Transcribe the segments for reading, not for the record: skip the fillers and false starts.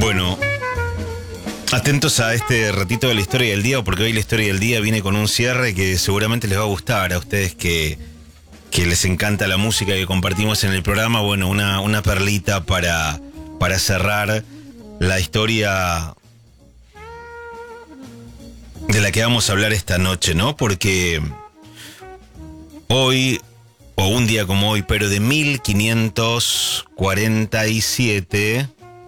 Bueno, atentos a este ratito de la historia del día, porque hoy la historia del día viene con un cierre que seguramente les va a gustar a ustedes que les encanta la música que compartimos en el programa. Bueno, una perlita para cerrar la historia de la que vamos a hablar esta noche, ¿no? Porque hoy, o un día como hoy, pero de 1547,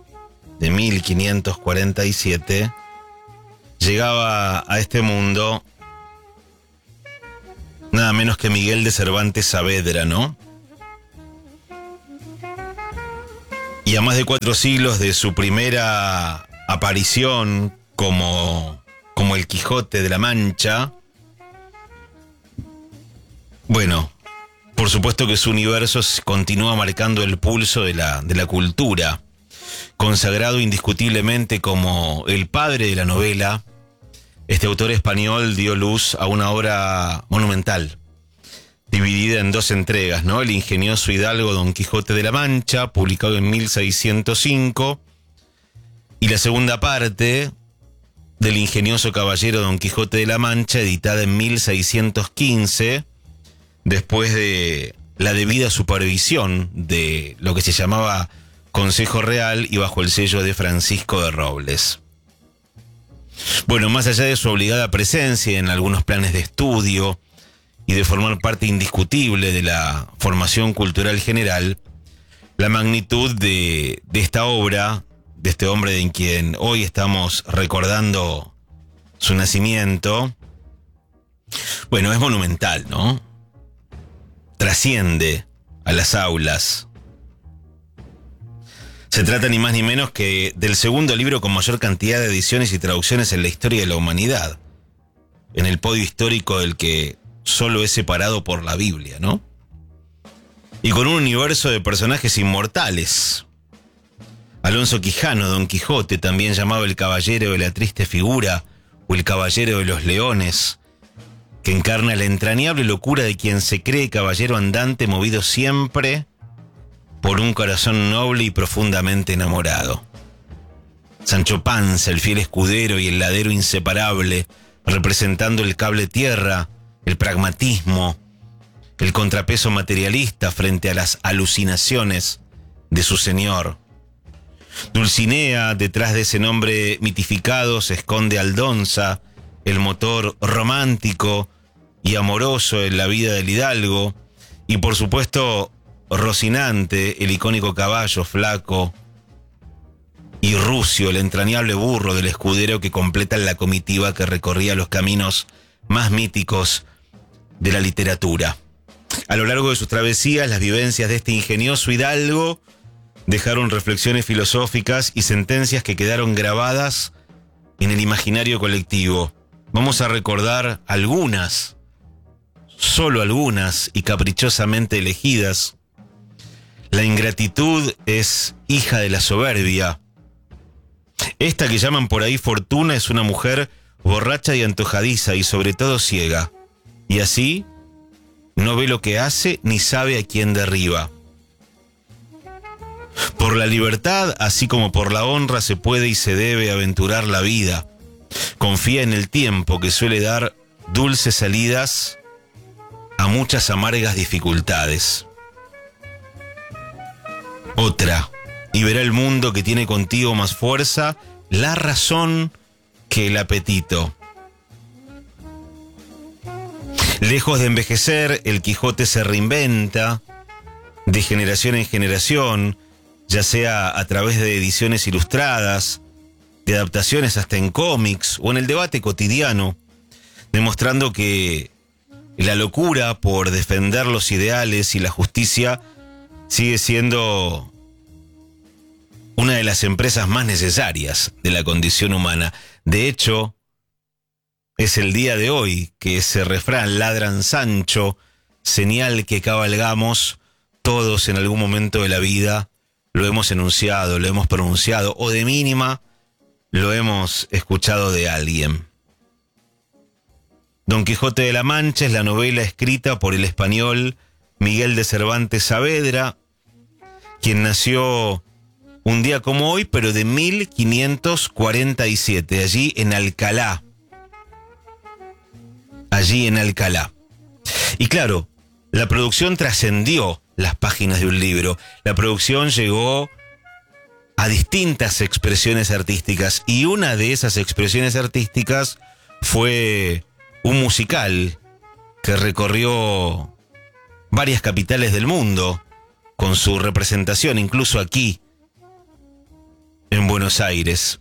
llegaba a este mundo nada menos que Miguel de Cervantes Saavedra, ¿no? Y a más de 4 siglos de su primera aparición como el Quijote de la Mancha, bueno, por supuesto que su universo continúa marcando el pulso de la cultura. Consagrado indiscutiblemente como el padre de la novela, este autor español dio luz a una obra monumental, dividida en 2 entregas, ¿no? El ingenioso hidalgo Don Quijote de la Mancha, publicado en 1605, y la segunda parte del ingenioso caballero Don Quijote de la Mancha, editada en 1615, después de la debida supervisión de lo que se llamaba Consejo Real y bajo el sello de Francisco de Robles. Bueno, más allá de su obligada presencia en algunos planes de estudio y de formar parte indiscutible de la formación cultural general, la magnitud de esta obra, de este hombre de quien hoy estamos recordando su nacimiento, bueno, es monumental, ¿no? Trasciende a las aulas. Se trata ni más ni menos que del segundo libro con mayor cantidad de ediciones y traducciones en la historia de la humanidad, en el podio histórico del que solo es separado por la Biblia, ¿no? Y con un universo de personajes inmortales. Alonso Quijano, Don Quijote, también llamado el Caballero de la Triste Figura o el Caballero de los Leones, que encarna la entrañable locura de quien se cree caballero andante movido siempre por un corazón noble y profundamente enamorado. Sancho Panza, el fiel escudero y el ladero inseparable, representando el cable tierra, el pragmatismo, el contrapeso materialista frente a las alucinaciones de su señor. Dulcinea, detrás de ese nombre mitificado, se esconde Aldonza, el motor romántico y amoroso en la vida del hidalgo, y por supuesto Rocinante, el icónico caballo flaco, y Rucio, el entrañable burro del escudero que completan la comitiva que recorría los caminos más míticos de la literatura. A lo largo de sus travesías, las vivencias de este ingenioso hidalgo dejaron reflexiones filosóficas y sentencias que quedaron grabadas en el imaginario colectivo. Vamos a recordar algunas, solo algunas y caprichosamente elegidas. La ingratitud es hija de la soberbia. Esta que llaman por ahí Fortuna es una mujer borracha y antojadiza y sobre todo ciega. Y así no ve lo que hace ni sabe a quién derriba. Por la libertad, así como por la honra, se puede y se debe aventurar la vida. Confía en el tiempo que suele dar dulces salidas a muchas amargas dificultades. Otra, y verá el mundo que tiene contigo más fuerza, la razón que el apetito. Lejos de envejecer, el Quijote se reinventa de generación en generación, ya sea a través de ediciones ilustradas, de adaptaciones hasta en cómics o en el debate cotidiano, demostrando que la locura por defender los ideales y la justicia sigue siendo una de las empresas más necesarias de la condición humana. De hecho, es el día de hoy que ese refrán, ladran Sancho, señal que cabalgamos todos en algún momento de la vida, lo hemos enunciado, lo hemos pronunciado, o de mínima lo hemos escuchado de alguien. Don Quijote de la Mancha es la novela escrita por el español Miguel de Cervantes Saavedra, quien nació un día como hoy, pero de 1547, allí en Alcalá. Allí en Alcalá. Y claro, la producción trascendió las páginas de un libro. La producción llegó a distintas expresiones artísticas, y una de esas expresiones artísticas fue un musical que recorrió varias capitales del mundo con su representación, incluso aquí en Buenos Aires.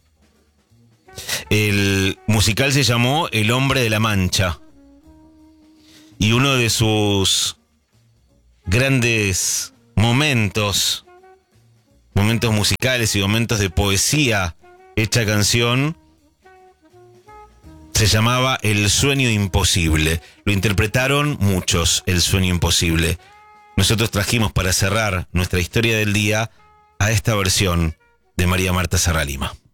El musical se llamó El Hombre de la Mancha, y uno de sus grandes momentos musicales y momentos de poesía hecha canción se llamaba El Sueño Imposible. Lo interpretaron muchos, El Sueño Imposible. Nosotros trajimos para cerrar nuestra historia del día a esta versión de María Marta Serra Lima.